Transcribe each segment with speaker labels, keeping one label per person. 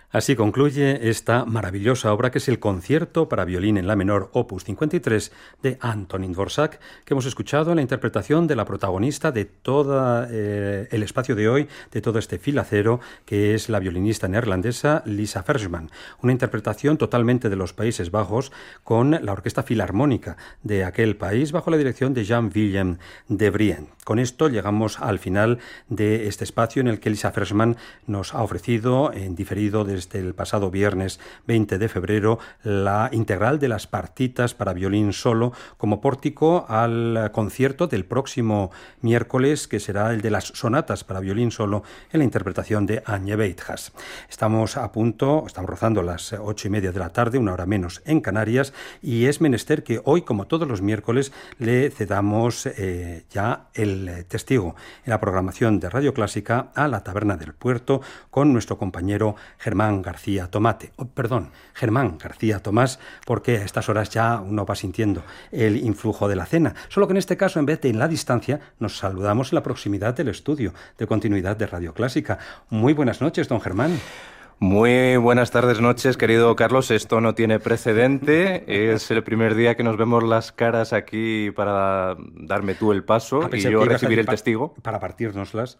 Speaker 1: Así concluye esta maravillosa obra que es el concierto para violín en la menor opus 53 de Antonín Dvořák, que hemos escuchado en la interpretación de la protagonista de todo el espacio de hoy, de todo este filacero, que es la violinista neerlandesa Lisa Versman. Una interpretación totalmente de los Países Bajos con la Orquesta Filarmónica de aquel país bajo la dirección de Jan-Willem de Brien. Con esto llegamos al final de este espacio en el que Lisa Versman nos ha ofrecido en diferido desde el pasado viernes 20 de febrero la integral de las partitas para violín solo como pórtico al concierto del próximo miércoles, que será el de las sonatas para violín solo en la interpretación de Anje Weithas. Estamos rozando las 8:30 de la tarde, una hora menos en Canarias, y es menester que hoy, como todos los miércoles, le cedamos ya el testigo en la programación de Radio Clásica a la Taberna del Puerto con nuestro compañero Germán García Tomás, porque a estas horas ya uno va sintiendo el influjo de la cena. Solo que en este caso, en vez de en la distancia, nos saludamos en la proximidad del estudio de continuidad de Radio Clásica. Muy buenas noches, don Germán.
Speaker 2: Muy buenas tardes, noches, querido Carlos. Esto no tiene precedente. Es el primer día que nos vemos las caras aquí para darme tú el paso y yo recibir el testigo.
Speaker 1: Para partírnoslas.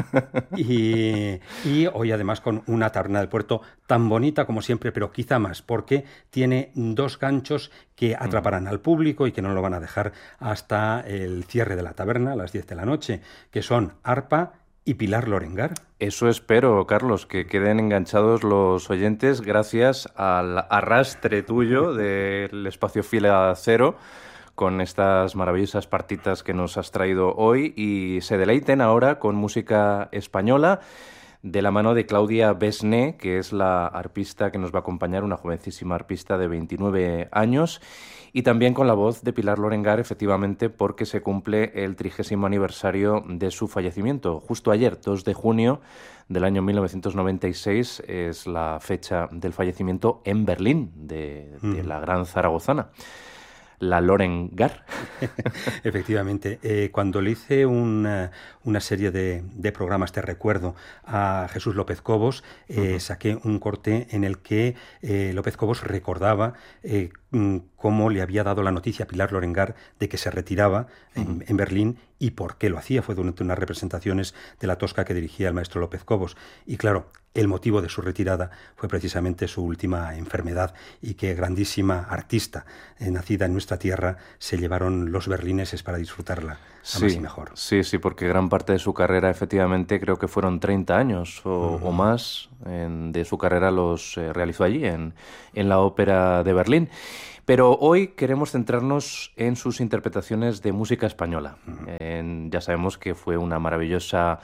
Speaker 1: y hoy además con una taberna del puerto tan bonita como siempre, pero quizá más, porque tiene dos ganchos que atraparán al público y que no lo van a dejar hasta el cierre de la taberna a las 10 de la noche, que son arpa y Pilar Lorengar.
Speaker 2: Eso espero, Carlos, que queden enganchados los oyentes gracias al arrastre tuyo del espacio Fila Cero con estas maravillosas partitas que nos has traído hoy y se deleiten ahora con música española de la mano de Claudia Besné, que es la arpista que nos va a acompañar, una jovencísima arpista de 29 años, y también con la voz de Pilar Lorengar, efectivamente, porque se cumple el 30º aniversario de su fallecimiento. Justo ayer, 2 de junio del año 1996, es la fecha del fallecimiento en Berlín de la gran zaragozana, la Lorengar.
Speaker 1: Efectivamente, cuando le hice una serie de programas de recuerdo a Jesús López Cobos, saqué un corte en el que López Cobos recordaba cómo le había dado la noticia a Pilar Lorengar de que se retiraba en Berlín y por qué lo hacía. Fue durante unas representaciones de la Tosca que dirigía el maestro López Cobos. Y claro, el motivo de su retirada fue precisamente su última enfermedad y que grandísima artista nacida en nuestra tierra se llevaron los berlineses para disfrutarla a más y mejor.
Speaker 2: Sí, porque gran parte de su carrera, efectivamente, creo que fueron 30 años o más de su carrera los realizó allí, en la Ópera de Berlín. Pero hoy queremos centrarnos en sus interpretaciones de música española. Ya sabemos que fue una maravillosa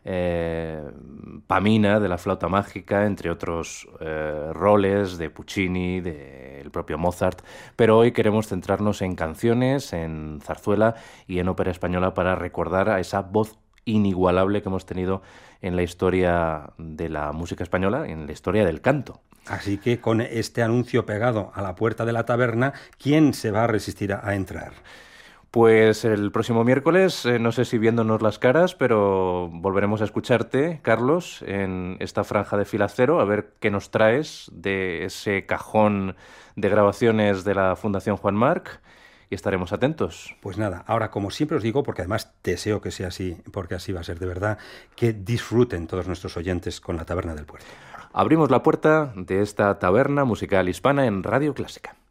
Speaker 2: Pamina de la flauta mágica, entre otros roles de Puccini, del propio Mozart, pero hoy queremos centrarnos en canciones, en zarzuela y en ópera española para recordar a esa voz inigualable que hemos tenido en la historia de la música española, en la historia del canto.
Speaker 1: Así que con este anuncio pegado a la puerta de la taberna, ¿quién se va a resistir a entrar?
Speaker 2: Pues el próximo miércoles, no sé si viéndonos las caras, pero volveremos a escucharte, Carlos, en esta franja de Fila Cero, a ver qué nos traes de ese cajón de grabaciones de la Fundación Juan Marc, y estaremos atentos.
Speaker 1: Pues nada, ahora como siempre os digo, porque además deseo que sea así, porque así va a ser de verdad, que disfruten todos nuestros oyentes con la Taberna del Puerto.
Speaker 2: Abrimos la puerta de esta taberna musical hispana en Radio Clásica.